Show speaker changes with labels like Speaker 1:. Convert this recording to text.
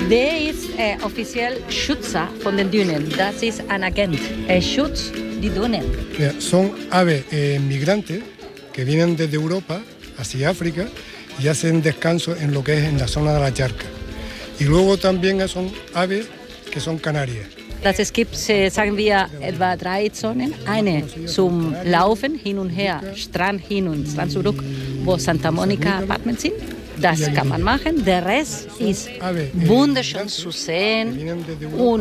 Speaker 1: Der ist offiziell Schützer von den Dünen. Das ist ein Agent. Er schützt die Dünen.
Speaker 2: Ja, son aves migrantes que vienen desde Europa hacia África y hacen descanso en lo que es en la zona de la charca. Y luego también son aves que son canarias.
Speaker 1: Es gibt, sagen wir, etwa 3 Zonen. Eine zum Laufen hin und her, Strand hin und Strand zurück, wo Santa Monica Apartments sind. Das kann man machen. Der Rest ist wunderschön zu sehen und